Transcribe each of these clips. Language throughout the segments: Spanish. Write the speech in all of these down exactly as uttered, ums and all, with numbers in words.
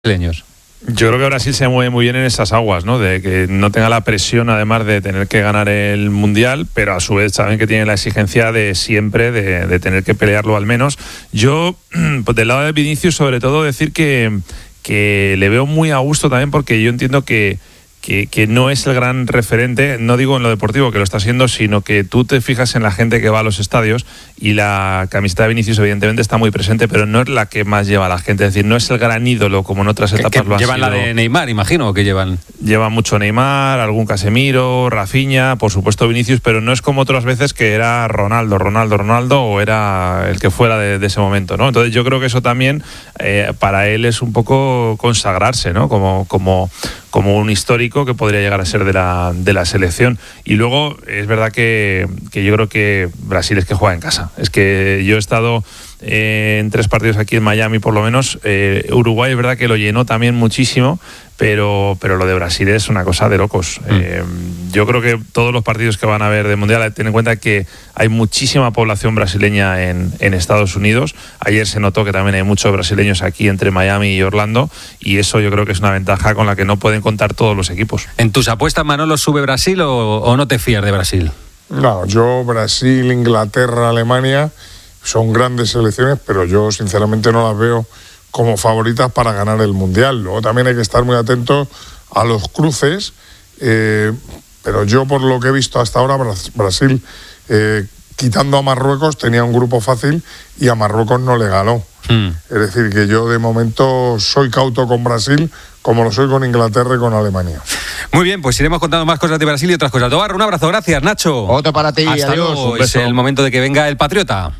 brasileños. Yo creo que Brasil se mueve muy bien en esas aguas, ¿no? De que no tenga la presión, además de tener que ganar el Mundial, pero a su vez saben que tiene la exigencia de siempre, de, de tener que pelearlo al menos. Yo, pues del lado de Vinicius, sobre todo decir que, que le veo muy a gusto también, porque yo entiendo que Que, que no es el gran referente, no digo en lo deportivo que lo está siendo, sino que tú te fijas en la gente que va a los estadios y la camiseta de Vinicius evidentemente está muy presente, pero no es la que más lleva a la gente, es decir, no es el gran ídolo como en otras etapas que, que lo ha llevan sido. La de Neymar, imagino que llevan. Lleva mucho Neymar, algún Casemiro, Rafinha, por supuesto Vinicius, pero no es como otras veces que era Ronaldo, Ronaldo, Ronaldo o era el que fuera de, de ese momento, ¿no? Entonces yo creo que eso también eh, para él es un poco consagrarse, ¿no? Como, como, como un histórico que podría llegar a ser de la, de la selección. Y luego es verdad que, que yo creo que Brasil es que juega en casa. Es que yo he estado eh, en tres partidos aquí en Miami por lo menos. eh, Uruguay es verdad que lo llenó también muchísimo, pero, pero lo de Brasil es una cosa de locos. Mm. Eh, yo creo que todos los partidos que van a haber de Mundial, ten en cuenta que hay muchísima población brasileña en, en Estados Unidos. Ayer se notó que también hay muchos brasileños aquí entre Miami y Orlando, y eso yo creo que es una ventaja con la que no pueden contar todos los equipos. ¿En tus apuestas, Manolo, sube Brasil o, o no te fías de Brasil? No, yo Brasil, Inglaterra, Alemania son grandes selecciones, pero yo sinceramente no las veo como favoritas para ganar el Mundial. Luego también hay que estar muy atentos a los cruces, eh, pero yo por lo que he visto hasta ahora, Brasil, eh, quitando a Marruecos, tenía un grupo fácil y a Marruecos no le ganó. Mm. Es decir, que yo de momento soy cauto con Brasil, como lo soy con Inglaterra y con Alemania. Muy bien, pues iremos contando más cosas de Brasil y otras cosas. Tobarro, un abrazo, gracias, Nacho. Otro para ti, hasta adiós. luego. Es el momento de que venga el Patriota.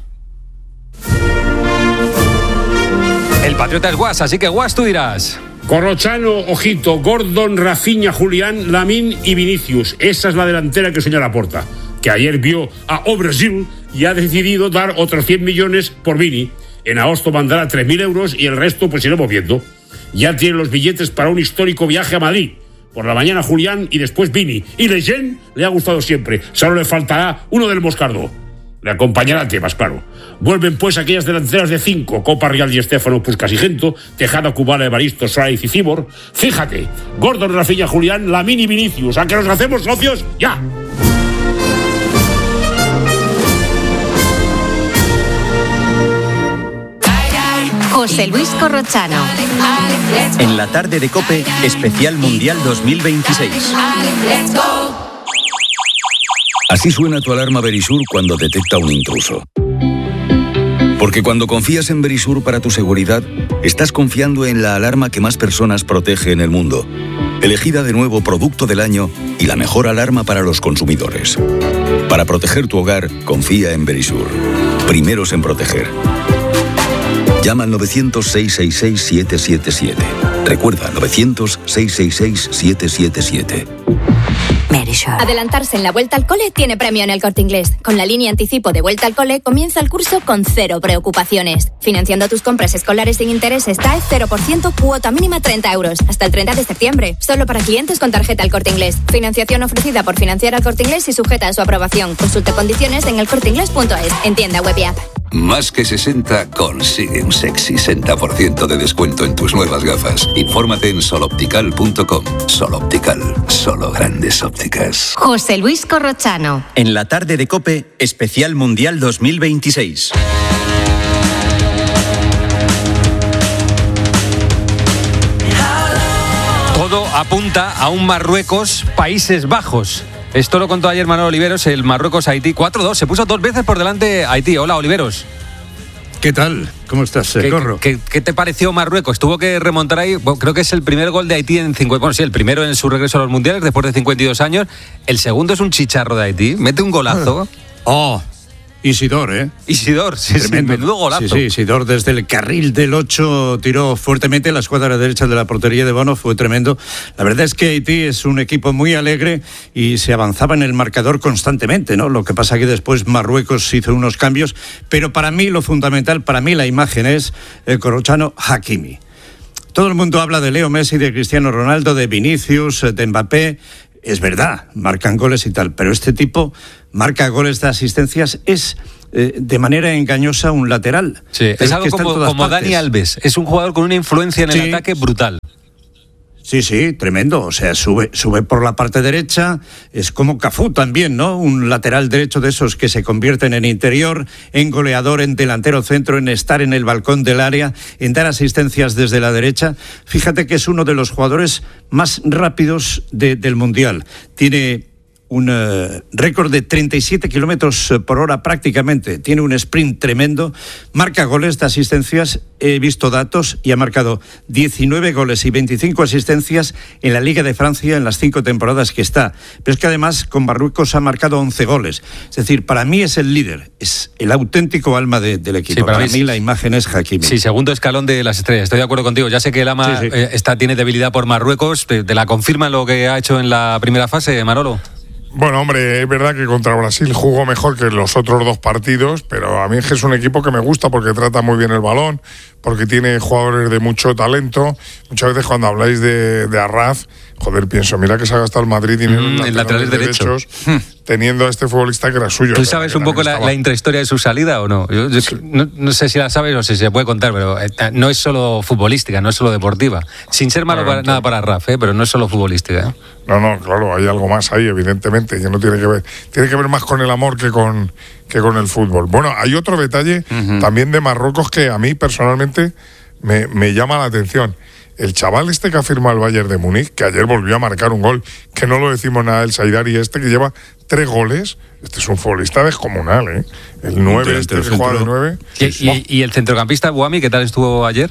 El Patriota es Guas, así que Guas, tú dirás. Corrochano, ojito, Gordon, Rafinha, Julián, Lamine y Vinicius. Esa es la delantera que señala Laporta, que ayer vio a O Brasil y ha decidido dar otros cien millones por Vini. En agosto mandará tres mil euros y el resto pues iremos viendo. Ya tiene los billetes para un histórico viaje a Madrid. Por la mañana Julián y después Vini. Y Leyen le ha gustado siempre. Solo le faltará uno del Moscardo. Le acompañará Tebas, claro. Vuelven pues aquellas delanteras de cinco: Copa, Rial y Estéfano, Puskás y Gento, Tejada, Kubala, Evaristo, Suárez y Cibor. Fíjate, Gordon, Rafinha, Julián, Lamine y Vinicius. ¿A que nos hacemos socios? ¡Ya! José Luis Corrochano. En la tarde de COPE, especial Mundial dos mil veintiséis. Así suena tu alarma Verisur cuando detecta un intruso. Porque cuando confías en Verisur para tu seguridad, estás confiando en la alarma que más personas protege en el mundo. Elegida de nuevo Producto del Año y la mejor alarma para los consumidores. Para proteger tu hogar, confía en Verisur. Primeros en proteger. Llama al novecientos, seiscientos sesenta y seis, siete siete siete. Recuerda, novecientos, seiscientos sesenta y seis, siete siete siete. Adelantarse en la Vuelta al Cole tiene premio en el Corte Inglés. Con la línea anticipo de Vuelta al Cole comienza el curso con cero preocupaciones. Financiando tus compras escolares sin intereses, T A E cero por ciento, cuota mínima treinta euros. Hasta el treinta de septiembre. Solo para clientes con tarjeta El Corte Inglés. Financiación ofrecida por Financiar al Corte Inglés y sujeta a su aprobación. Consulte condiciones en elcorteinglés punto es. En tienda web y app. Más que sesenta consigue un sexy sesenta por ciento de descuento en tus nuevas gafas. Infórmate en soloptical punto com. Sol Optical, solo grandes ópticas. José Luis Corrochano. En la tarde de COPE, especial Mundial dos mil veintiséis. Todo apunta a un Marruecos, Países Bajos. Esto lo contó ayer Manuel Oliveros, el Marruecos-Haití cuatro dos. Se puso dos veces por delante Haití. Hola, Oliveros. ¿Qué tal? ¿Cómo estás, ¿Qué, Corro? ¿qué, qué te pareció Marruecos? Tuvo que remontar ahí, bueno, creo que es el primer gol de Haití en cincuenta, bueno, sí, el primero en su regreso a los mundiales después de cincuenta y dos años. El segundo es un chicharro de Haití, mete un golazo. ¡Oh! Isidor, ¿eh? Isidor, sí, sí, menudo golazo. Sí, sí, Isidor desde el carril del ocho tiró fuertemente, la escuadra derecha de la portería de Bono, fue tremendo. La verdad es que Haití es un equipo muy alegre y se avanzaba en el marcador constantemente, ¿no? Lo que pasa que después Marruecos hizo unos cambios, pero para mí lo fundamental, para mí la imagen es el Corrochano Hakimi. Todo el mundo habla de Leo Messi, de Cristiano Ronaldo, de Vinicius, de Mbappé. Es verdad, marcan goles y tal, pero este tipo marca goles de asistencias, es eh, de manera engañosa un lateral. Sí, es algo como, como Dani Alves, es un jugador con una influencia en el sí. ataque brutal. Sí, sí, tremendo. O sea, sube, sube por la parte derecha. Es como Cafú también, ¿no? Un lateral derecho de esos que se convierten en interior, en goleador, en delantero centro, en estar en el balcón del área, en dar asistencias desde la derecha. Fíjate que es uno de los jugadores más rápidos de, del Mundial. Tiene un uh, récord de treinta y siete kilómetros por hora prácticamente. Tiene un sprint tremendo. Marca goles de asistencias. He visto datos y ha marcado diecinueve goles y veinticinco asistencias en la Liga de Francia en las cinco temporadas que está. Pero es que además con Marruecos ha marcado once goles. Es decir, para mí es el líder. Es el auténtico alma de, del equipo. Sí, para, para mí, mí la imagen es Hakimi. Sí, segundo escalón de las estrellas. Estoy de acuerdo contigo. Ya sé que el ama sí, sí. Eh, está, tiene debilidad por Marruecos. ¿Te, te la confirma lo que ha hecho en la primera fase, Manolo? Bueno, hombre, es verdad que contra Brasil jugó mejor que los otros dos partidos, pero a mí es un equipo que me gusta porque trata muy bien el balón, porque tiene jugadores de mucho talento. Muchas veces cuando habláis de, de Arraz, joder, pienso, mira que se ha gastado el Madrid dinero mm, en laterales derechos, derechos teniendo a este futbolista que era suyo. ¿Tú sabes un poco la, la intrahistoria de su salida o no? Yo, yo sí. no? No sé si la sabes o si se puede contar, pero no es solo futbolística, no es solo deportiva. Sin ser malo para, nada para Arraz, ¿eh? Pero no es solo futbolística, ¿eh? No, no, claro, hay algo más ahí, evidentemente, que no tiene que ver, tiene que ver más con el amor que con, que con el fútbol. Bueno, hay otro detalle uh-huh. también de Marruecos que a mí personalmente me, me llama la atención. El chaval este que ha firmado el Bayern de Múnich, que ayer volvió a marcar un gol, que no lo decimos nada del Saidari, este que lleva tres goles, este es un futbolista descomunal, ¿eh? El nueve, este que juega de nueve. ¿Y, y, ¿Y el centrocampista Buami, qué tal estuvo ayer?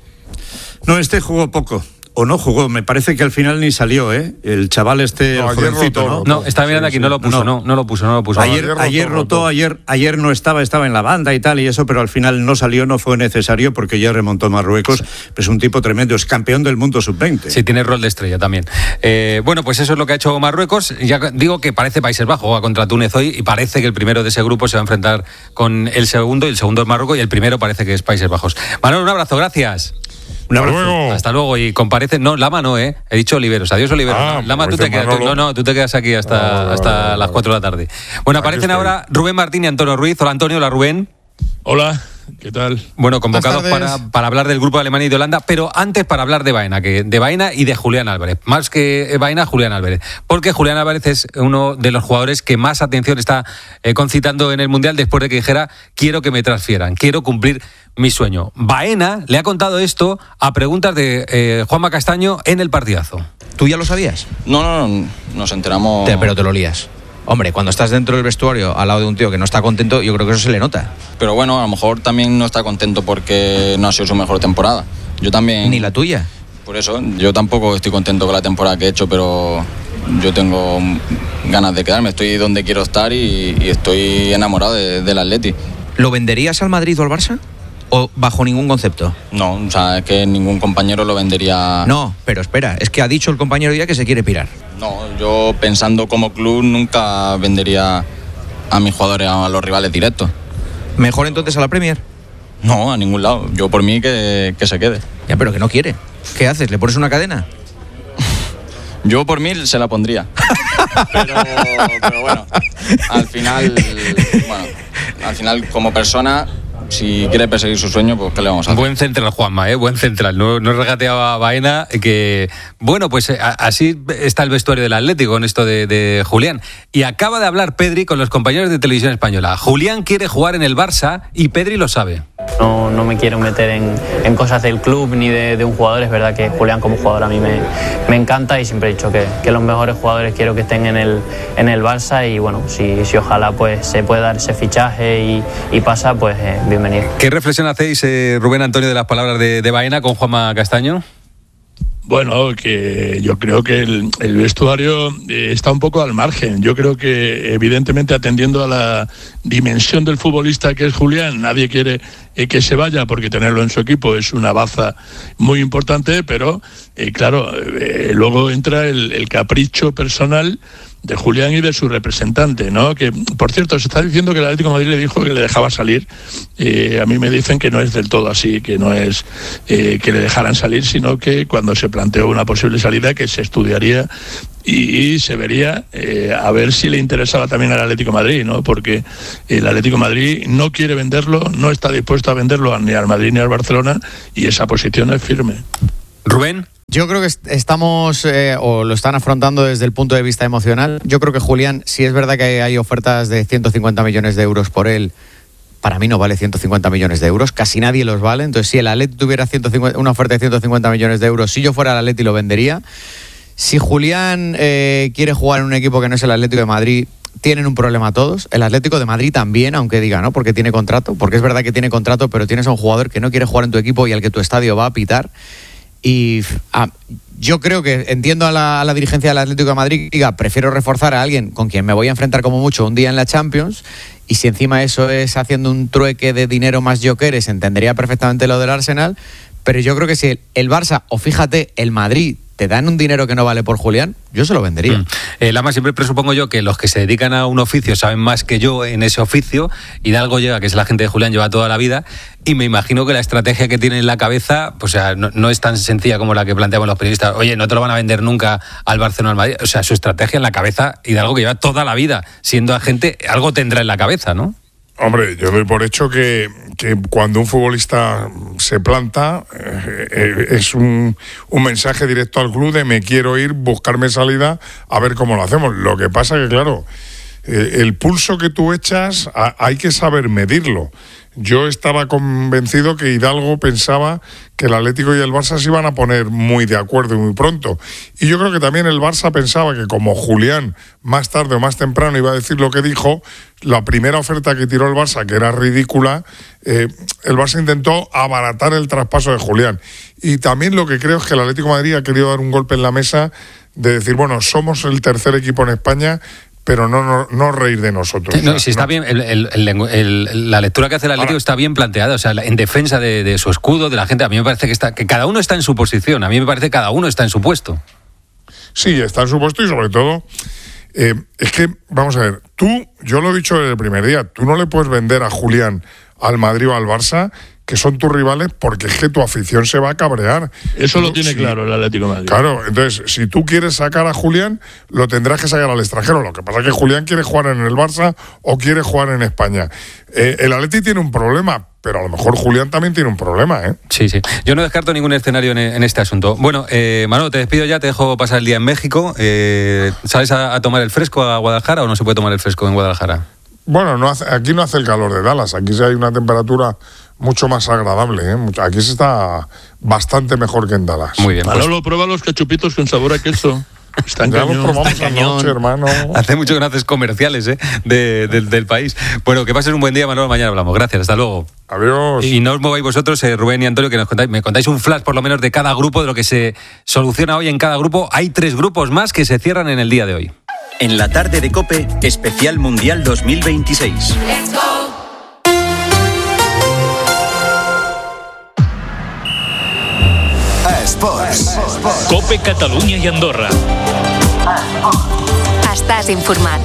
No, este jugó poco. O no jugó, me parece que al final ni salió, ¿eh? El chaval este, no, el jovencito, rotó, ¿no? No, estaba mirando sí, aquí, sí. no lo puso, no. no, no lo puso, no lo puso. Ayer, ayer, ayer rotó, rotó, ayer, ayer no estaba, estaba en la banda y tal y eso, pero al final no salió, no fue necesario porque ya remontó Marruecos. Sí. Es un tipo tremendo, es campeón del mundo sub veinte. Sí, tiene rol de estrella también. Eh, bueno, pues eso es lo que ha hecho Marruecos. Ya digo que parece Países Bajos, juega contra Túnez hoy y parece que el primero de ese grupo se va a enfrentar con el segundo y el segundo es Marruecos y el primero parece que es Países Bajos. Manuel, un abrazo, gracias. Un abrazo. Hasta luego. Hasta luego. Y comparece. No, Lama no, ¿eh? He dicho Oliveros. Adiós, Oliveros. Ah, Lama, tú te quedas. Tú, no, no, tú te quedas aquí hasta, ah, hasta vale, vale, las cuatro de la tarde. Bueno, aquí aparecen estoy. Ahora Rubén Martín y Antonio Ruiz. Hola, Antonio. Hola, Rubén. Hola. ¿Qué tal? Bueno, convocados para, para hablar del grupo de Alemania y de Holanda, pero antes para hablar de Baena, que de Baena y de Julián Álvarez. Más que Baena, Julián Álvarez. Porque Julián Álvarez es uno de los jugadores que más atención está eh, concitando en el Mundial después de que dijera, quiero que me transfieran, quiero cumplir mi sueño. Baena le ha contado esto a preguntas de eh, Juanma Castaño en el partidazo. ¿Tú ya lo sabías? No, no, no, nos enteramos... Te, pero te lo lías. Hombre, cuando estás dentro del vestuario al lado de un tío que no está contento, yo creo que eso se le nota. Pero bueno, a lo mejor también no está contento porque no ha sido su mejor temporada. Yo también... ¿Ni la tuya? Por eso, yo tampoco estoy contento con la temporada que he hecho, pero yo tengo ganas de quedarme. Estoy donde quiero estar y, y estoy enamorado de, del Atleti. ¿Lo venderías al Madrid o al Barça? ¿O bajo ningún concepto? No, o sea, es que ningún compañero lo vendería... No, pero espera, es que ha dicho el compañero ya que se quiere pirar. No, yo pensando como club nunca vendería a mis jugadores a los rivales directos. ¿Mejor entonces a la Premier? No, a ningún lado. Yo por mí que, que se quede. Ya, pero que no quiere. ¿Qué haces? ¿Le pones una cadena? Yo por mí se la pondría. pero, pero bueno, al final, bueno, al final como persona... Si quiere perseguir su sueño, pues ¿qué le vamos a hacer? Buen central, Juanma, ¿eh? Buen central. No, no regateaba a Baena, que... Bueno, pues a, así está el vestuario del Atlético con esto de, de Julián. Y acaba de hablar Pedri con los compañeros de Televisión Española. Julián quiere jugar en el Barça y Pedri lo sabe. No, no me quiero meter en, en cosas del club ni de, de un jugador. Es verdad que Julián como jugador a mí me, me encanta y siempre he dicho que, que los mejores jugadores quiero que estén en el, en el Barça y bueno, si, si ojalá pues se puede dar ese fichaje y, y pasa, pues eh, bienvenido. ¿Qué reflexión hacéis, eh, Rubén Antonio, de las palabras de, de Baena con Juanma Castaño? Bueno, que yo creo que el, el vestuario eh, está un poco al margen. Yo creo que evidentemente atendiendo a la dimensión del futbolista que es Julián, nadie quiere eh, que se vaya porque tenerlo en su equipo es una baza muy importante, pero eh, claro, eh, luego entra el, el capricho personal de Julián y de su representante, ¿no? Que, por cierto, se está diciendo que el Atlético de Madrid le dijo que le dejaba salir. Eh, a mí me dicen que no es del todo así, que no es eh, que le dejaran salir, sino que cuando se planteó una posible salida, que se estudiaría y, y se vería eh, a ver si le interesaba también al Atlético de Madrid, ¿no? Porque el Atlético de Madrid no quiere venderlo, no está dispuesto a venderlo ni al Madrid ni al Barcelona, y esa posición es firme. Rubén. Yo creo que estamos, eh, o lo están afrontando desde el punto de vista emocional. Yo creo que Julián, si es verdad que hay ofertas de ciento cincuenta millones de euros por él, para mí no vale ciento cincuenta millones de euros, casi nadie los vale. Entonces, si el Atleti tuviera ciento cincuenta, una oferta de ciento cincuenta millones de euros, si yo fuera el Atleti lo vendería. Si Julián eh, quiere jugar en un equipo que no es el Atlético de Madrid, tienen un problema todos. El Atlético de Madrid también, aunque diga, ¿no? Porque tiene contrato, porque es verdad que tiene contrato, pero tienes a un jugador que no quiere jugar en tu equipo y al que tu estadio va a pitar. Y ah, yo creo que entiendo a la, a la dirigencia del Atlético de Madrid, diga, prefiero reforzar a alguien con quien me voy a enfrentar como mucho un día en la Champions, y si encima eso es haciendo un trueque de dinero más jokeres, entendería perfectamente lo del Arsenal. Pero yo creo que si el, el Barça, o fíjate, el Madrid, te dan un dinero que no vale por Julián, yo se lo vendería. Mm. Eh, Lama, siempre presupongo yo que los que se dedican a un oficio saben más que yo en ese oficio, y de algo llega, que es la gente de Julián, lleva toda la vida, y me imagino que la estrategia que tiene en la cabeza, pues, o sea, no, no es tan sencilla como la que planteamos los periodistas. Oye, no te lo van a vender nunca al Barcelona o al Madrid. O sea, su estrategia en la cabeza, y de algo que lleva toda la vida siendo agente, algo tendrá en la cabeza, ¿no? Hombre, yo doy por hecho que, que cuando un futbolista se planta eh, eh, es un, un mensaje directo al club de me quiero ir, buscarme salida, a ver cómo lo hacemos. Lo que pasa que, claro, eh, el pulso que tú echas a, hay que saber medirlo. Yo estaba convencido que Hidalgo pensaba que el Atlético y el Barça se iban a poner muy de acuerdo y muy pronto. Y yo creo que también el Barça pensaba que como Julián más tarde o más temprano iba a decir lo que dijo, la primera oferta que tiró el Barça, que era ridícula, eh, el Barça intentó abaratar el traspaso de Julián. Y también lo que creo es que el Atlético de Madrid ha querido dar un golpe en la mesa de decir, bueno, somos el tercer equipo en España, pero no, no, no reír de nosotros. No, si está no. bien, el, el, el, el, la lectura que hace el Atlético Ahora, está bien planteada, o sea, en defensa de, de su escudo, de la gente. A mí me parece que está, que cada uno está en su posición, a mí me parece que cada uno está en su puesto. Sí, está en su puesto, y sobre todo, eh, es que, vamos a ver, tú, yo lo he dicho desde el primer día, tú no le puedes vender a Julián al Madrid o al Barça, que son tus rivales, porque es que tu afición se va a cabrear. Eso tú, lo tiene si, claro el Atlético de Madrid. Claro, entonces, si tú quieres sacar a Julián, lo tendrás que sacar al extranjero. Lo que pasa es que Julián quiere jugar en el Barça o quiere jugar en España. Eh, el Atleti tiene un problema, pero a lo mejor Julián también tiene un problema, ¿eh? Sí, sí. Yo no descarto ningún escenario en, en este asunto. Bueno, eh, Manolo, te despido ya, te dejo pasar el día en México. Eh, ¿Sales a, a tomar el fresco a Guadalajara o no se puede tomar el fresco en Guadalajara? Bueno, no hace, aquí no hace el calor de Dallas, aquí sí hay una temperatura mucho más agradable, ¿eh? Aquí se está bastante mejor que en Dallas. Muy bien. Manolo, pues prueba los cachupitos con sabor a queso. Están ya los probamos anoche, hermano. Hace mucho que no haces comerciales, ¿eh? de, de, del país. Bueno, que pases un buen día, Manolo. Mañana hablamos. Gracias, hasta luego. Adiós. Y no os mováis vosotros, eh, Rubén y Antonio, que nos contáis, me contáis un flash por lo menos de cada grupo, de lo que se soluciona hoy en cada grupo. Hay tres grupos más que se cierran en el día de hoy. En la tarde de COPE, especial Mundial dos mil veintiséis. Let's go. Esports. COPE Catalunya i Andorra. Estàs informat.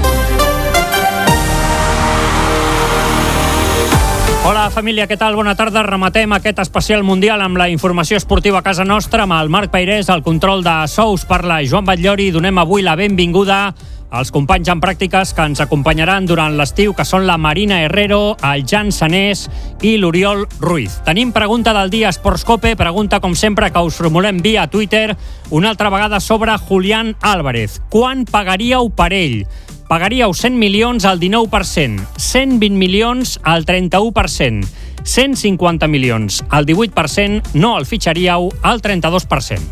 Hola família, què tal? Bona tarda. Rematem aquest especial mundial amb la informació esportiva a casa nostra, amb el Marc Peirés, el control de sous per la Joan Batllori. Donem avui la benvinguda als companys en pràctiques que ens acompanyaran durant l'estiu, que són la Marina Herrero, el Jan Sanés i l'Oriol Ruiz. Tenim pregunta del dia a Esports Cope, pregunta com sempre que us formulem via Twitter, una altra vegada sobre Julián Álvarez. Quan pagaríeu per ell? Pagaríeu cent milions al dinou per cent, cent vint milions al trenta-u per cent, cent cinquanta milions al divuit per cent, no el fitxaríeu al trenta-dos per cent.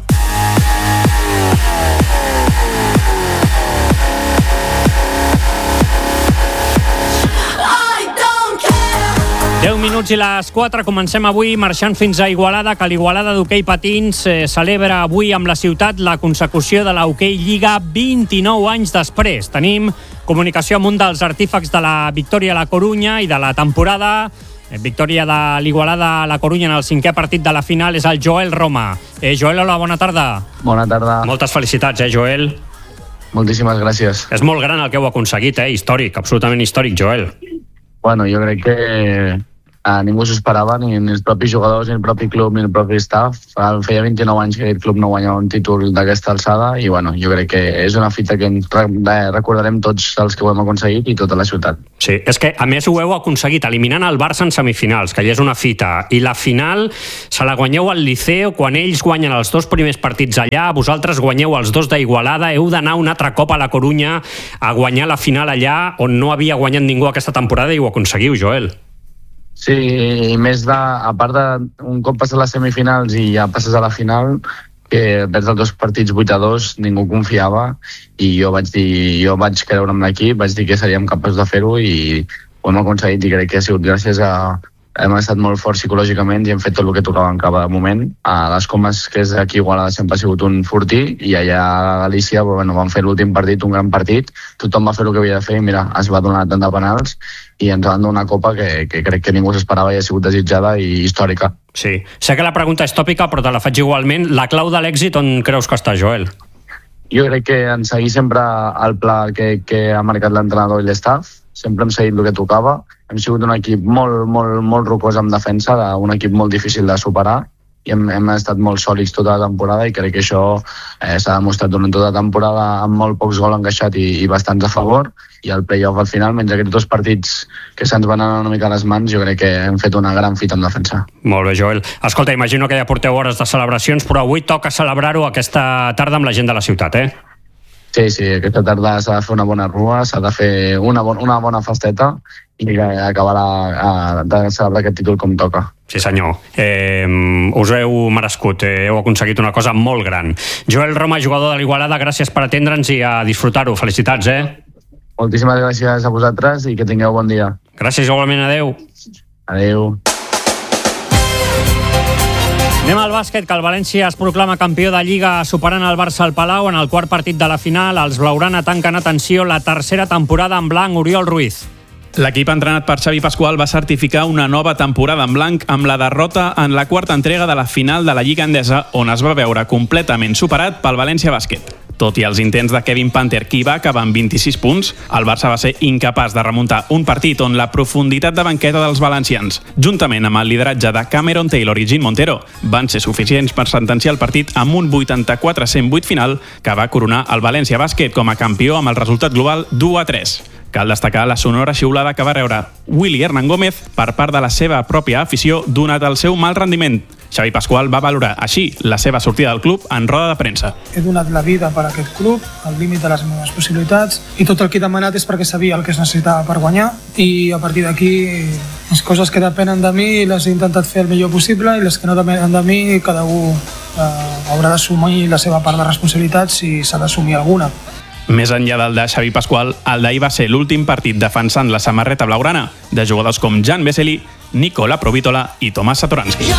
deu minuts i les quatre. Comencem avui marxant fins a Igualada, que l'Igualada d'hoquei patins eh, celebra avui amb la ciutat la consecució de l'Hoquei Lliga vint-i-nou anys després. Tenim comunicació amb un dels artífecs de la victòria a la Corunya i de la temporada. Eh, victòria de l'Igualada a la Corunya en el cinquè partit de la final és el Joel Roma. Eh, Joel, hola, bona tarda. Bona tarda. Moltes felicitats, eh, Joel? moltíssimes gràcies. És molt gran el que heu aconseguit, eh? Històric, absolutament històric, Joel. Bueno, jo crec que a ningú s'ho esperava, ni, ni els propis jugadors, ni el propi club, ni el propi staff. Feia vint-i-nou anys que aquest club no guanyava un títol d'aquesta alçada i bueno, jo crec que és una fita que ens recordarem tots els que ho hem aconseguit i tota la ciutat. Sí, és que a més ho heu aconseguit eliminant el Barça en semifinals, que ja és una fita, i la final se la guanyeu al Liceo quan ells guanyen els dos primers partits allà, vosaltres guanyeu els dos d'Igualada, heu d'anar un altre cop a la Corunya a guanyar la final allà on no havia guanyat ningú aquesta temporada i ho aconseguiu, Joel. Sí, i més de, a part de un cop passes les semifinals i ja passes a la final, que perds els dos partits vuit a dos, ningú confiava i jo vaig dir, jo vaig creure en l'equip, vaig dir que seríem capaços de fer-ho i ho hem aconseguit i crec que ha sigut gràcies a hem estat molt forts psicològicament i hem fet tot el que tocava en cada moment. A les Comes, que és aquí Igualada, sempre ha sigut un fortí i allà a Galícia bueno, vam fer l'últim partit, un gran partit, tothom va fer el que havia de fer i mira, es va donar tant de penals i ens van donar una copa que, que crec que ningú s'esperava i ha sigut desitjada i històrica. Sí, sé que la pregunta és tòpica però te la faig igualment. La clau de l'èxit on creus que està, Joel? Jo crec que en seguir sempre el pla que, que ha marcat l'entrenador i l'estaff, sempre hem seguit el que tocava, hem sigut un equip molt, molt, molt rocós en defensa, un equip molt difícil de superar i hem, hem estat molt sòlids tota la temporada i crec que això eh, s'ha demostrat durant tota la temporada amb molt pocs gols encaixat i, i bastants a favor i el play-off al final, menys aquests dos partits que se'ns van anar una mica a les mans, jo crec que hem fet una gran fita en defensa. Molt bé, Joel. Escolta, imagino que ja porteu hores de celebracions, però avui toca celebrar-ho aquesta tarda amb la gent de la ciutat, eh? Sí, sí, aquesta tarda s'ha de fer una bona rua, s'ha de fer una, bon, una bona festeta i acabarà de celebrar aquest títol com toca. Sí, senyor. Eh, us heu merescut, eh, heu aconseguit una cosa molt gran. Joel Roma, jugador de l'Igualada, gràcies per atendre'ns i a disfrutar-ho. Felicitats, eh? Moltíssimes gràcies a vosaltres i que tingueu bon dia. Gràcies, igualment, adeu. Adeu. Anem al bàsquet, que el València es proclama campió de Lliga superant el Barça al Palau en el quart partit de la final. Els blaugrana tanquen, atenció, la tercera temporada en blanc. Oriol Ruiz. L'equip entrenat per Xavi Pasqual va certificar una nova temporada en blanc amb la derrota en la quarta entrega de la final de la Lliga Endesa, on es va veure completament superat pel València Bàsquet. Tot i els intents de Kevin Panther, qui va acabar amb vint-i-sis punts, el Barça va ser incapaç de remuntar un partit on la profunditat de banqueta dels valencians, juntament amb el lideratge de Cameron Taylor i Jean Montero, van ser suficients per sentenciar el partit amb un vuitanta-quatre a cent vuit final que va coronar el València Bàsquet com a campió amb el resultat global d'u a tres. Cal destacar la sonora xiulada que va rebre Willy Hernán Gómez per part de la seva pròpia afició donat el seu mal rendiment. Xavi Pasqual va valorar així la seva sortida del club en roda de premsa. He donat la vida per a aquest club, al límit de les meves possibilitats, i tot el que he demanat és perquè sabia el que es necessitava per guanyar, i a partir d'aquí les coses que depenen de mi les he intentat fer el millor possible i les que no depenen de mi cada un eh, haurà d'assumir la seva part de responsabilitat si s'ha d'assumir alguna. Més enllà del de Xavi Pasqual, el d'ahir va ser l'últim partit defensant la samarreta blaugrana de jugadors com Jan Vesely, Nicola Provítola i Tomàs Satoranski.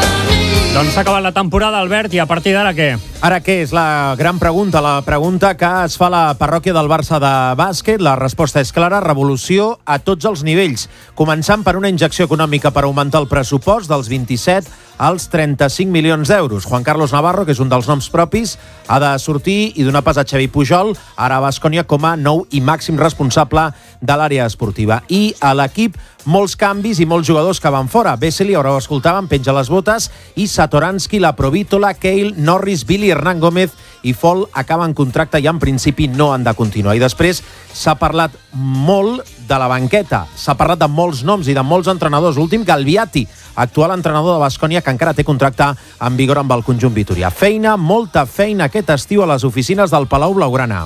Doncs s'ha acabat la temporada, Albert, i a partir d'ara què? Ara què? És la gran pregunta, la pregunta que es fa a la parròquia del Barça de bàsquet. La resposta és clara, revolució a tots els nivells, començant per una injecció econòmica per augmentar el pressupost dels vint-i-set als trenta-cinc milions d'euros. Juan Carlos Navarro, que és un dels noms propis, ha de sortir i donar pas a Xavi Pujol, ara a Baskonia, com a nou i màxim responsable de l'àrea esportiva. I a l'equip, molts canvis i molts jugadors que van fora. Vesely, ara ho escoltàvem, penja les botes, i Satoranski, la Provítola, Cale, Norris, Billy, Hernán Gómez i Fall acaben contracte i en principi no han de continuar. I després s'ha parlat molt de la banqueta, s'ha parlat de molts noms i de molts entrenadors. L'últim, Galviati, actual entrenador de Baskonia, que encara té contracte en vigor amb el conjunt vitorià. Feina, molta feina aquest estiu a les oficines del Palau Blaugrana.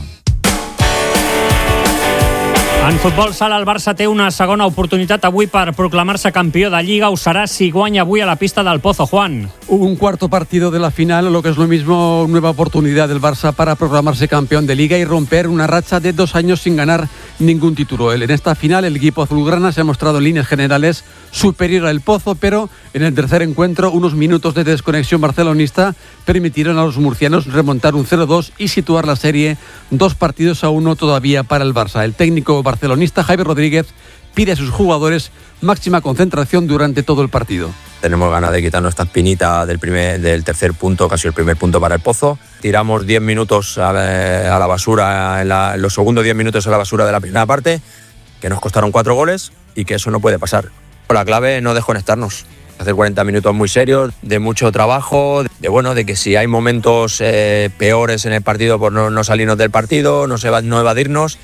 En futbol sala, el Barça té una segona oportunitat avui per proclamar-se campió de Lliga. Ho serà si guanya avui a la pista del Pozo, Juan. Un cuarto partido de la final, lo que es lo mismo, nueva oportunidad del Barça para proclamarse campeón de Liga y romper una racha de dos años sin ganar ningún título. En esta final, el equipo azulgrana se ha mostrado en líneas generales superior al Pozo, pero en el tercer encuentro, unos minutos de desconexión barcelonista permitieron a los murcianos remontar un cero dos y situar la serie dos partidos a uno todavía para el Barça. El técnico barcelonista Javi Rodríguez pide a sus jugadores máxima concentración durante todo el partido. Tenemos ganas de quitarnos esta espinita del, primer, del tercer punto, casi el primer punto para el Pozo. Tiramos diez minutos a la, a la basura, en, la, en los segundos diez minutos a la basura de la primera parte, que nos costaron cuatro goles y que eso no puede pasar. La clave es no desconectarnos. Hacer cuarenta minutos muy serios, de mucho trabajo, de bueno, de que si hay momentos eh, peores en el partido, pues no, no salirnos del partido, no, se va, no evadirnos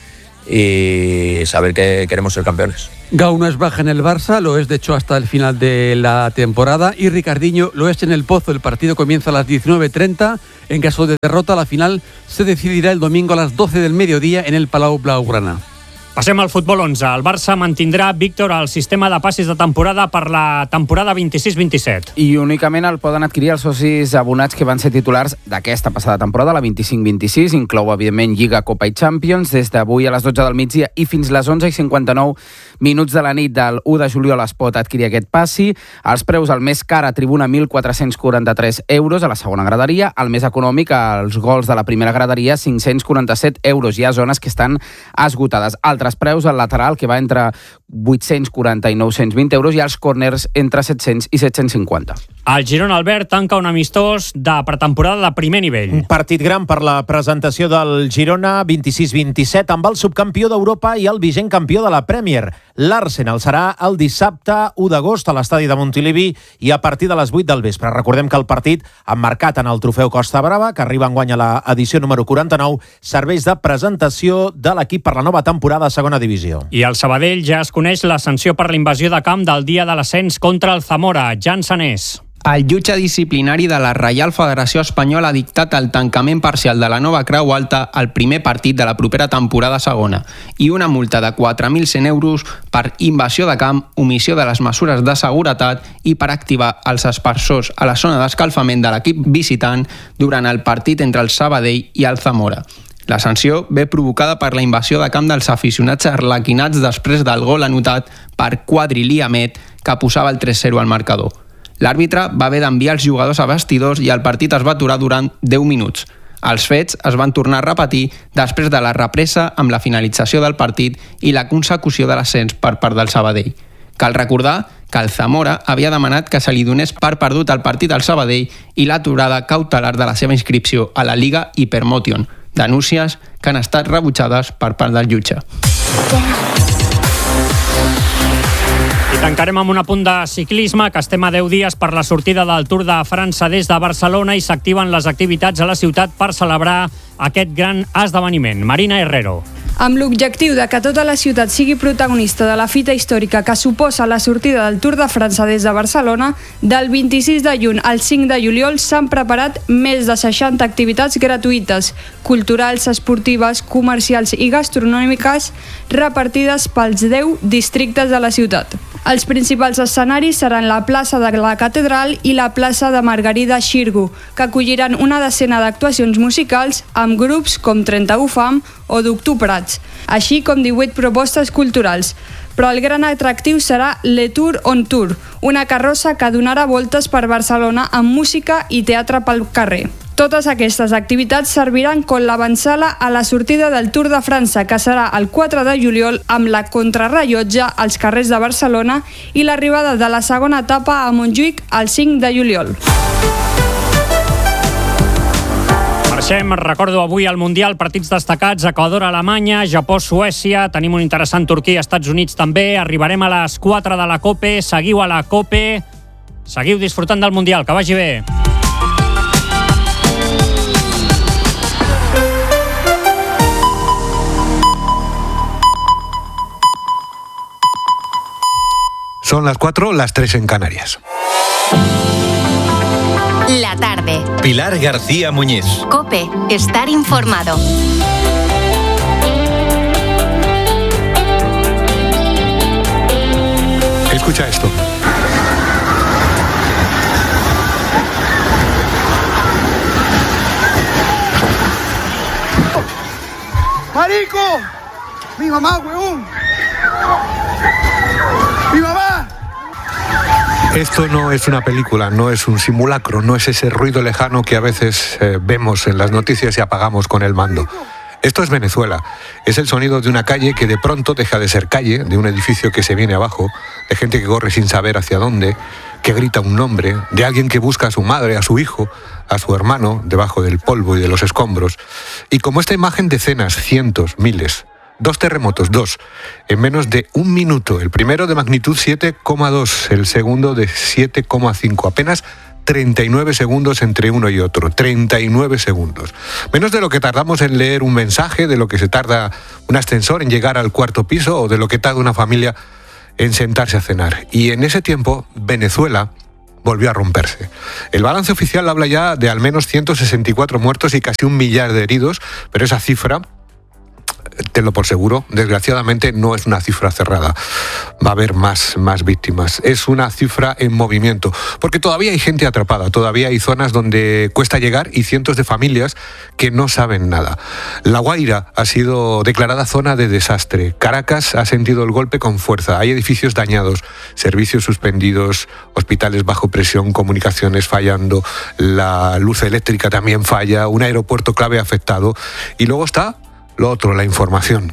y saber que queremos ser campeones. Gau no es baja en el Barça, lo es de hecho hasta el final de la temporada, y Ricardinho lo es en el Pozo. El partido comienza a las diecinueve treinta. En caso de derrota, la final se decidirá el domingo a las doce del mediodía en el Palau Blaugrana. Passem al futbol onze. El Barça mantindrà, Víctor, el sistema de passis de temporada per la temporada vint-i-sis vint-i-set. I únicament el poden adquirir els socis abonats que van ser titulars d'aquesta passada temporada, la vint-i-cinc vint-i-sis. Inclou, evidentment, Lliga, Copa i Champions. Des d'avui a les dotze del migdia i fins les onze i cinquanta-nou minuts de la nit del u de juliol es pot adquirir aquest passi. Els preus, el més car a tribuna, mil quatre-cents quaranta-tres euros a la segona graderia. El més econòmic, als gols de la primera graderia, cinc-cents quaranta-set euros. Hi ha zones que estan esgotades. Altres preus, al lateral, que va entre vuit-cents quaranta i nou-cents vint euros, i als córners entre set-cents i set-cents cinquanta. El Girona, Albert, tanca un amistós de pretemporada de primer nivell. Un partit gran per la presentació del Girona vint-i-sis vint-i-set amb el subcampió d'Europa i el vigent campió de la Premier. L'Arsenal serà el dissabte u d'agost a l'estadi de Montilivi i a partir de les vuit del vespre. Recordem que el partit, emmarcat en el trofeu Costa Brava, que arriba enguany a l'edició número quaranta-nou, serveix de presentació de l'equip per la nova temporada a segona divisió. I el Sabadell ja es coneix la sanció per la invasió de camp del dia de l'ascens contra el Zamora. Jan Sanés. El jutge disciplinari de la Reial Federació Espanyola ha dictat el tancament parcial de la Nova Creu Alta al primer partit de la propera temporada segona i una multa de quatre mil cent euros per invasió de camp, omissió de les mesures de seguretat i per activar els aspersors a la zona d'escalfament de l'equip visitant durant el partit entre el Sabadell i el Zamora. La sanció ve provocada per la invasió de camp dels aficionats arlequinats després del gol anotat per Quadri Amet, que posava el tres zero al marcador. L'àrbitre va haver d'enviar els jugadors a vestidors i el partit es va aturar durant deu minuts. Els fets es van tornar a repetir després de la represa amb la finalització del partit i la consecució de l'ascens per part del Sabadell. Cal recordar que el Zamora havia demanat que se li donés per perdut el partit al Sabadell i l'aturada cautelar de la seva inscripció a la Liga Hypermotion, denúncies que han estat rebutjades per part del jutge. I tancarem amb un apunt de ciclisme, que estem a deu dies per la sortida del Tour de França des de Barcelona i s'activen les activitats a la ciutat per celebrar aquest gran esdeveniment. Marina Herrero. Amb l'objectiu de que tota la ciutat sigui protagonista de la fita històrica que suposa la sortida del Tour de França des de Barcelona, del vint-i-sis de juny al cinc de juliol s'han preparat més de seixanta activitats gratuïtes, culturals, esportives, comercials i gastronòmiques repartides pels deu districtes de la ciutat. Els principals escenaris seran la plaça de la Catedral i la plaça de Margarida Xirgu, que acolliran una decena d'actuacions musicals amb grups com trenta-u Fam o Doctor Prats, així com divuit propostes culturals. Però el gran atractiu serà Le Tour on Tour, una carrossa que donarà voltes per Barcelona amb música i teatre pel carrer. Totes aquestes activitats serviran com l'avançala a la sortida del Tour de França, que serà el quatre de juliol amb la contrarrellotge als carrers de Barcelona i l'arribada de la segona etapa a Montjuïc el cinc de juliol. Marxem, recordo avui al Mundial, partits destacats, Equador, Alemanya, Japó, Suècia, tenim un interessant Turquia, Estats Units també, arribarem a les quatre de la COPE, seguiu a la COPE, seguiu disfrutant del Mundial, que vagi bé. Son las cuatro, las tres en Canarias. La tarde. Pilar García Muñiz. COPE. Estar informado. Escucha esto. ¡Marico! ¡Mi mamá, huevón! ¡Mi mamá! Esto no es una película, no es un simulacro, no es ese ruido lejano que a veces eh, vemos en las noticias y apagamos con el mando. Esto es Venezuela. Es el sonido de una calle que de pronto deja de ser calle, de un edificio que se viene abajo, de gente que corre sin saber hacia dónde, que grita un nombre, de alguien que busca a su madre, a su hijo, a su hermano, debajo del polvo y de los escombros. Y como esta imagen, decenas, cientos, miles. Dos terremotos, dos, en menos de un minuto. El primero de magnitud siete coma dos, el segundo de siete coma cinco. Apenas treinta y nueve segundos entre uno y otro. treinta y nueve segundos. Menos de lo que tardamos en leer un mensaje, de lo que se tarda un ascensor en llegar al cuarto piso o de lo que tarda una familia en sentarse a cenar. Y en ese tiempo, Venezuela volvió a romperse. El balance oficial habla ya de al menos ciento sesenta y cuatro muertos y casi un millar de heridos, pero esa cifra, tenlo por seguro, desgraciadamente no es una cifra cerrada. Va a haber más, más víctimas. Es una cifra en movimiento, porque todavía hay gente atrapada, todavía hay zonas donde cuesta llegar y cientos de familias que no saben nada. La Guaira ha sido declarada zona de desastre. Caracas ha sentido el golpe con fuerza. Hay edificios dañados, servicios suspendidos, hospitales bajo presión, comunicaciones fallando, la luz eléctrica también falla, un aeropuerto clave afectado. Y luego está lo otro, la información.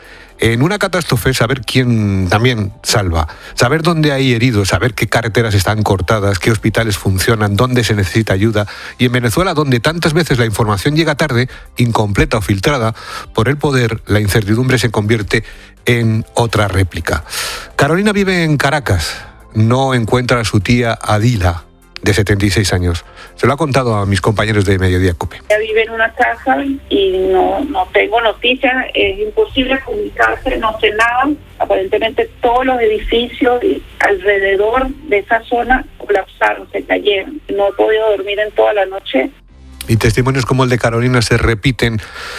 En una catástrofe, saber quién también salva, saber dónde hay heridos, saber qué carreteras están cortadas, qué hospitales funcionan, dónde se necesita ayuda. Y en Venezuela, donde tantas veces la información llega tarde, incompleta o filtrada, por el poder, la incertidumbre se convierte en otra réplica. Carolina vive en Caracas, no encuentra a su tía Adila, de setenta y seis años. Se lo ha contado a mis compañeros de Mediodía COPE. Ella vive en una casa y no, no tengo noticias, es imposible comunicarse, no sé nada. Aparentemente todos los edificios alrededor de esa zona colapsaron, se cayeron. No he podido dormir en toda la noche. Y testimonios como el de Carolina se repiten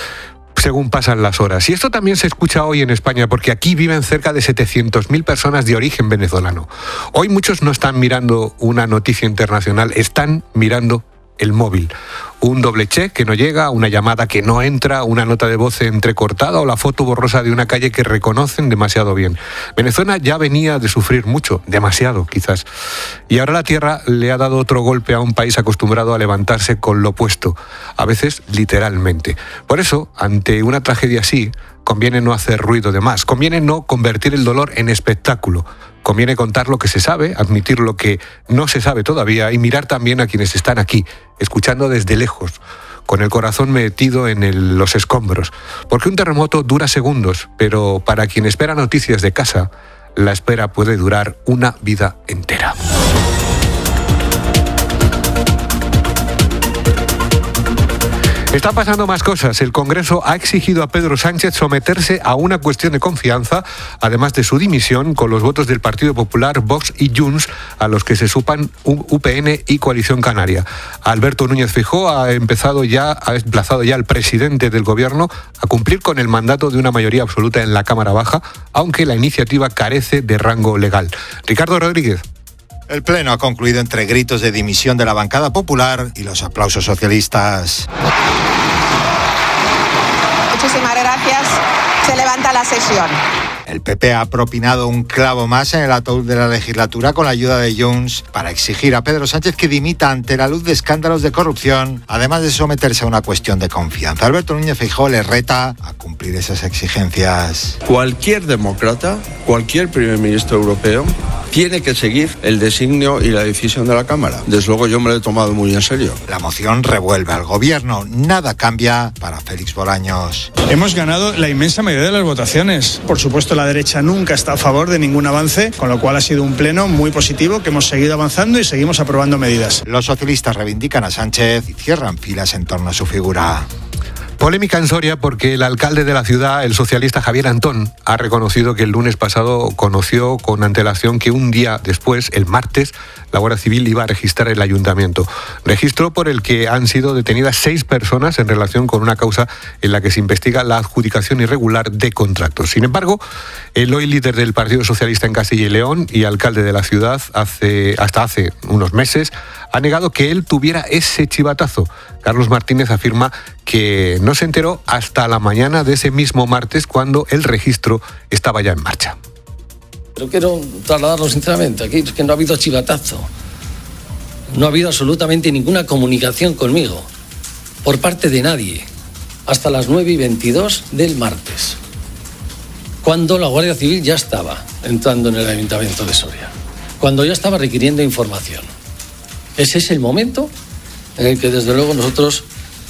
según pasan las horas. Y esto también se escucha hoy en España, porque aquí viven cerca de setecientas mil personas de origen venezolano. Hoy muchos no están mirando una noticia internacional, están mirando el móvil. Un doble check que no llega, una llamada que no entra, una nota de voz entrecortada o la foto borrosa de una calle que reconocen demasiado bien. Venezuela ya venía de sufrir mucho, demasiado quizás. Y ahora la tierra le ha dado otro golpe a un país acostumbrado a levantarse con lo opuesto, a veces literalmente. Por eso, ante una tragedia así, conviene no hacer ruido de más, conviene no convertir el dolor en espectáculo, conviene contar lo que se sabe, admitir lo que no se sabe todavía y mirar también a quienes están aquí, escuchando desde lejos, con el corazón metido en el, los escombros. Porque un terremoto dura segundos, pero para quien espera noticias de casa, la espera puede durar una vida entera. Están pasando más cosas. El Congreso ha exigido a Pedro Sánchez someterse a una cuestión de confianza, además de su dimisión, con los votos del Partido Popular, Vox y Junts, a los que se supan U P N y Coalición Canaria. Alberto Núñez Feijóo ha empezado ya, ha emplazado ya al presidente del Gobierno a cumplir con el mandato de una mayoría absoluta en la Cámara Baja, aunque la iniciativa carece de rango legal. Ricardo Rodríguez. El Pleno ha concluido entre gritos de dimisión de la bancada popular y los aplausos socialistas. Muchísimas gracias. Se levanta la sesión. El P P ha propinado un clavo más en el ataúd de la legislatura con la ayuda de Junts para exigir a Pedro Sánchez que dimita ante la luz de escándalos de corrupción, además de someterse a una cuestión de confianza. Alberto Núñez Feijóo le reta a cumplir esas exigencias. Cualquier demócrata, cualquier primer ministro europeo, tiene que seguir el designio y la decisión de la Cámara. Desde luego yo me lo he tomado muy en serio. La moción revuelve al gobierno. Nada cambia para Félix Bolaños. Hemos ganado la inmensa mayoría de las votaciones. Por supuesto, la derecha nunca está a favor de ningún avance, con lo cual ha sido un pleno muy positivo, que hemos seguido avanzando y seguimos aprobando medidas. Los socialistas reivindican a Sánchez y cierran filas en torno a su figura. Polémica en Soria porque el alcalde de la ciudad, el socialista Javier Antón, ha reconocido que el lunes pasado conoció con antelación que un día después, el martes, la Guardia Civil iba a registrar el ayuntamiento. Registro por el que han sido detenidas seis personas en relación con una causa en la que se investiga la adjudicación irregular de contratos. Sin embargo, el hoy líder del Partido Socialista en Castilla y León y alcalde de la ciudad hace, hasta hace unos meses ha negado que él tuviera ese chivatazo. Carlos Martínez afirma que no se enteró hasta la mañana de ese mismo martes, cuando el registro estaba ya en marcha. Pero quiero trasladarlo sinceramente, aquí es que no ha habido chivatazo, no ha habido absolutamente ninguna comunicación conmigo, por parte de nadie, hasta las nueve y veintidós del martes, cuando la Guardia Civil ya estaba entrando en el Ayuntamiento de Soria. cuando ya estaba requiriendo información. Ese es el momento en el que desde luego nosotros,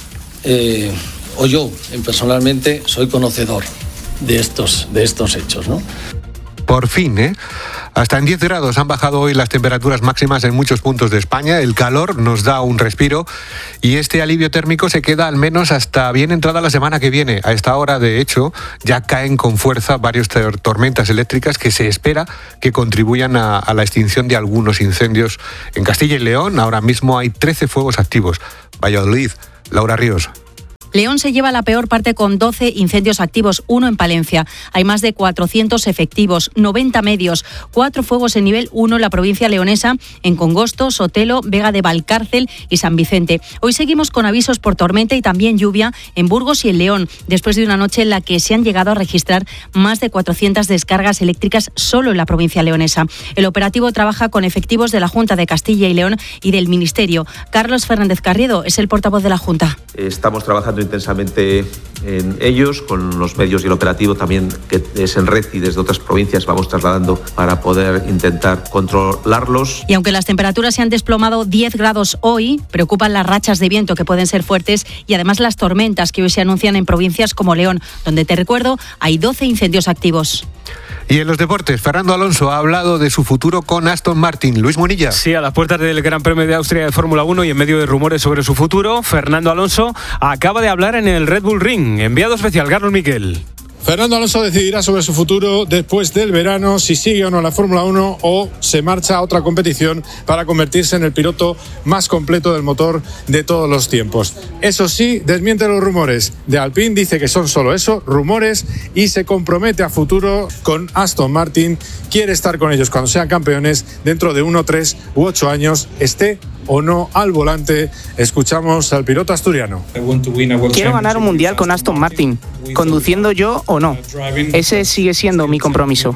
eh, o yo personalmente, soy conocedor de estos, de estos hechos, ¿no? Por fin, ¿eh? Hasta en diez grados han bajado hoy las temperaturas máximas en muchos puntos de España. El calor nos da un respiro y este alivio térmico se queda al menos hasta bien entrada la semana que viene. A esta hora, de hecho, ya caen con fuerza varias tormentas eléctricas que se espera que contribuyan a, a la extinción de algunos incendios en Castilla y León. Ahora mismo hay trece fuegos activos. Valladolid, Laura Ríos. León se lleva la peor parte con doce incendios activos, uno en Palencia. Hay más de cuatrocientos efectivos, noventa medios, cuatro fuegos en nivel uno en la provincia leonesa, en Congosto, Sotelo, Vega de Valcárcel y San Vicente. Hoy seguimos con avisos por tormenta y también lluvia en Burgos y en León, después de una noche en la que se han llegado a registrar más de cuatrocientas descargas eléctricas solo en la provincia leonesa. El operativo trabaja con efectivos de la Junta de Castilla y León y del Ministerio. Carlos Fernández Carriedo es el portavoz de la Junta. Estamos trabajando intensamente en ellos, con los medios y el operativo también que es en red y desde otras provincias vamos trasladando para poder intentar controlarlos. Y aunque las temperaturas se han desplomado diez grados hoy, preocupan las rachas de viento que pueden ser fuertes y además las tormentas que hoy se anuncian en provincias como León, donde, te recuerdo, hay doce incendios activos. Y en los deportes, Fernando Alonso ha hablado de su futuro con Aston Martin. Luis Munilla. Sí, a las puertas del Gran Premio de Austria de Fórmula uno y en medio de rumores sobre su futuro, Fernando Alonso acaba de hablar en el Red Bull Ring. Enviado especial, Carlos Miquel. Fernando Alonso decidirá sobre su futuro después del verano, si sigue o no la Fórmula uno o se marcha a otra competición para convertirse en el piloto más completo del motor de todos los tiempos. Eso sí, desmiente los rumores de Alpine, dice que son solo eso, rumores, y se compromete a futuro con Aston Martin. Quiere estar con ellos cuando sean campeones dentro de uno, tres u ocho años, esté o no al volante. Escuchamos al piloto asturiano. Quiero ganar un mundial con Aston Martin, conduciendo yo o no. Ese sigue siendo mi compromiso.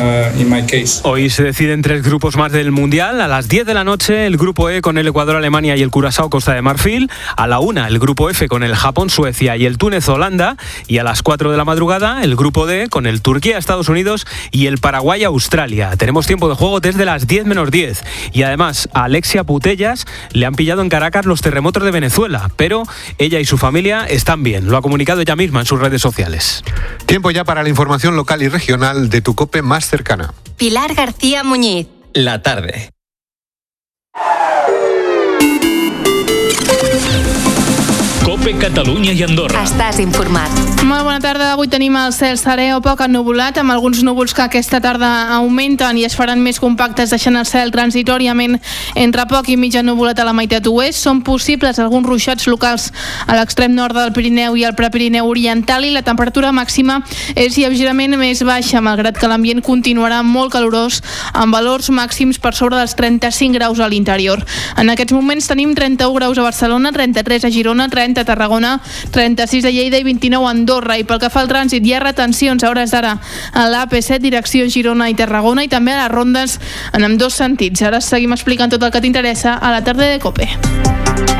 Hoy se deciden tres grupos más del mundial. A las diez de la noche el grupo E con el Ecuador, Alemania y el Curazao, Costa de Marfil. A la una el grupo F con el Japón, Suecia y el Túnez, Holanda. Y a las cuatro de la madrugada el grupo D con el Turquía, Estados Unidos y el Paraguay, Australia. Tenemos tiempo de juego desde las diez menos diez. Y además a Alexia Putellas le han pillado en Caracas los terremotos de Venezuela, pero ella y su familia están bien. Lo ha comunicado ella misma en sus redes sociales. Tiempo ya para la información local y regional de tu COPE más cercana. Pilar García Muñiz. La tarde. COPE Catalunya i Andorra. Estàs informat. Molt bona tarda. Avui tenim el cel serè o poc ennuvolat, amb alguns núvols que aquesta tarda augmenten i es faran més compactes, deixant el cel transitoriament entre poc i mig ennuvolat a la meitat oest. Són possibles alguns ruixats locals a l'extrem nord del Pirineu i al Prepirineu oriental, i la temperatura màxima és lleugerament més baixa, malgrat que l'ambient continuarà molt calorós, amb valors màxims per sobre dels trenta-cinc graus a l'interior. En aquests moments tenim trenta-u graus a Barcelona, trenta-tres a Girona, trenta a Tarragona, trenta-sis a Lleida i vint-i-nou a Andorra. I pel que fa al trànsit, hi ha retencions a hores d'ara a l'A P set, direcció Girona i Tarragona, i també a les rondes en ambdós sentits. Ara seguim explicant tot el que t'interessa a la tarda de COPE.